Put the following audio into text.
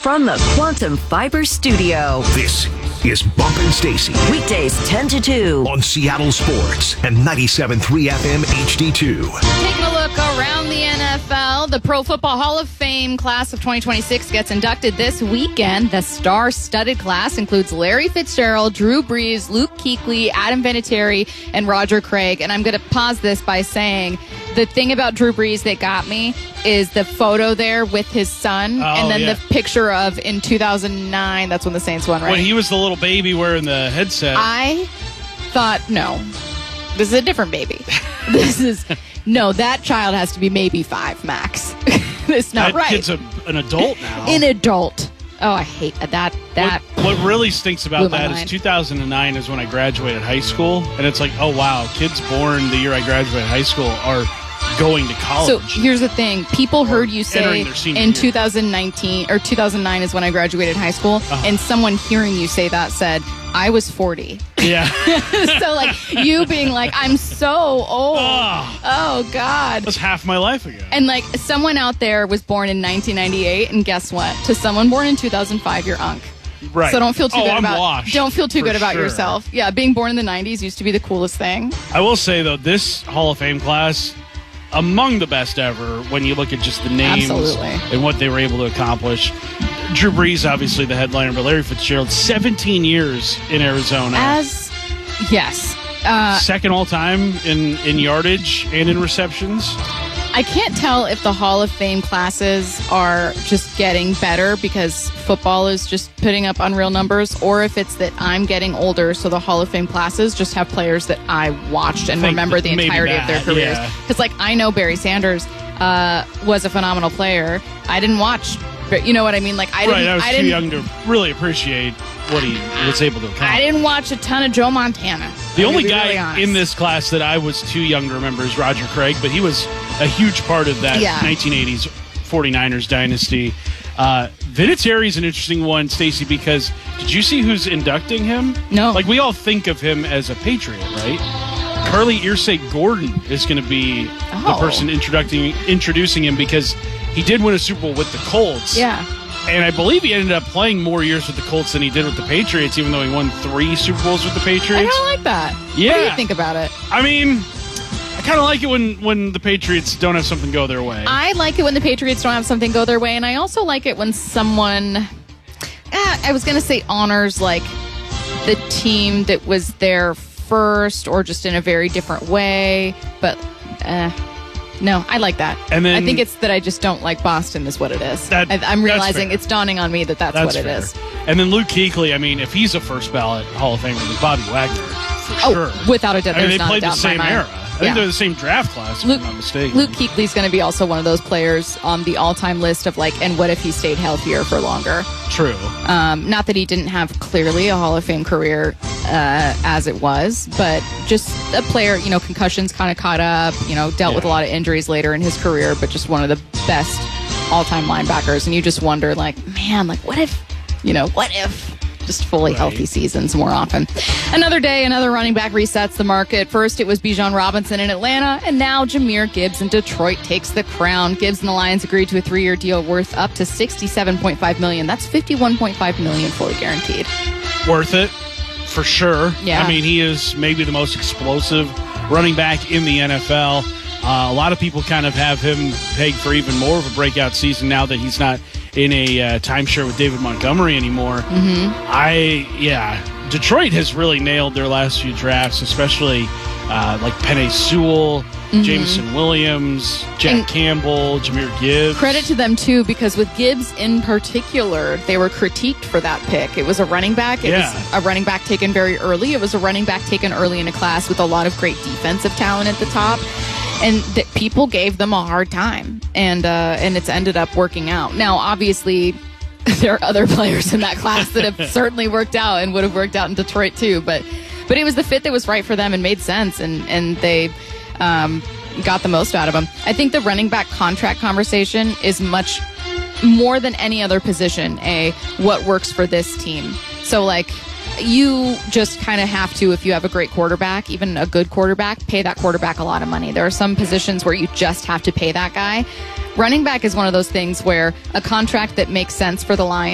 From the Quantum Fiber Studio. This is Bump and Stacy. Weekdays 10 to 2. On Seattle Sports and 97.3 FM HD2. Taking a look around the NFL, the Pro Football Hall of Fame class of 2026 gets inducted this weekend. The star-studded class includes Larry Fitzgerald, Drew Brees, Luke Kuechly, Adam Vinatieri, and Roger Craig. And I'm going to pause this by saying the thing about Drew Brees that got me is the photo there with his son, and then the picture of in 2009. That's when the Saints won, right? When he was the little baby wearing the headset. I thought, no, this is a different baby. That child has to be maybe 5 max. It's not that right. Kid's an adult now. An adult. Oh, I hate that. What really stinks about that is mind. 2009 is when I graduated high school, and it's like, oh wow, kids born the year I graduated high school are going to college. So here's the thing. People heard you say in year. 2019 or 2009 is when I graduated high school, and someone hearing you say that said, I was 40. Yeah. So like you being like, I'm so old. Oh God. That was half my life ago. And like someone out there was born in 1998, and guess what? To someone born in 2005, you're unk. Right. So don't feel too good I'm about. washed, don't feel too good about sure. yourself. Yeah, being born in the 90s used to be the coolest thing. I will say though, this Hall of Fame class, among the best ever when you look at just the names Absolutely. and what they were able to accomplish. Drew Brees, obviously the headliner, but Larry Fitzgerald, 17 years in Arizona. Yes. Second all time in yardage and in receptions. I can't tell if the Hall of Fame classes are just getting better because football is just putting up unreal numbers, or if it's that I'm getting older, so the Hall of Fame classes just have players that I watched and remember the entirety of their careers. Because, like, I know Barry Sanders was a phenomenal player. I didn't watch, but you know what I mean? Like, I was too young to really appreciate what he was able to accomplish. I didn't watch a ton of Joe Montana. The only guy in this class that I was too young to remember is Roger Craig, but he was a huge part of that 1980s 49ers dynasty. Vinatieri's an interesting one, Stacey, because did you see who's inducting him? No. Like, we all think of him as a Patriot, right? Carly Gordon is going to be the person introducing him because he did win a Super Bowl with the Colts. Yeah. And I believe he ended up playing more years with the Colts than he did with the Patriots, even though he won 3 Super Bowls with the Patriots. I don't like that. Yeah. What do you think about it? I mean, I kind of like it when the Patriots don't have something go their way. I like it when the Patriots don't have something go their way, and I also like it when someone, I was going to say honors, like, the team that was there first or just in a very different way, but no, I like that. And then I think it's that I just don't like Boston is what it is. I'm realizing it's dawning on me that's what it is. And then Luke Kuechly, I mean, if he's a first ballot Hall of Famer, then Bobby Wagner, for sure. Without a doubt. I mean, they played the same era. I think they're the same draft class, if I'm not mistaken. Luke Kuechly's going to be also one of those players on the all-time list of, like, and what if he stayed healthier for longer? True. Not that he didn't have clearly a Hall of Fame career as it was, but just a player, concussions kind of caught up, dealt with a lot of injuries later in his career, but just one of the best all-time linebackers. And you just wonder, like, man, like, what if? Just fully healthy seasons more often. Another day, another running back resets the market. First, it was Bijan Robinson in Atlanta, and now Jahmyr Gibbs in Detroit takes the crown. Gibbs and the Lions agreed to a 3-year deal worth up to $67.5 million. That's $51.5 million fully guaranteed. Worth it, for sure. Yeah. I mean, he is maybe the most explosive running back in the NFL. A lot of people kind of have him pegged for even more of a breakout season now that he's not in a timeshare with David Montgomery anymore. Detroit has really nailed their last few drafts, especially like Penei Sewell, Jameson Williams, Jack Campbell, Jahmyr Gibbs. Credit to them, too, because with Gibbs in particular, they were critiqued for that pick. It was a running back. It was a running back taken very early. It was a running back taken early in a class with a lot of great defensive talent at the top. And that people gave them a hard time, and it's ended up working out. Now, obviously, there are other players in that class that have certainly worked out and would have worked out in Detroit too. But it was the fit that was right for them and made sense, and they got the most out of them. I think the running back contract conversation is much more than any other position. What works for this team? So, like, you just kind of have to, if you have a great quarterback, even a good quarterback, pay that quarterback a lot of money. There are some positions where you just have to pay that guy. Running back is one of those things where a contract that makes sense for the Lions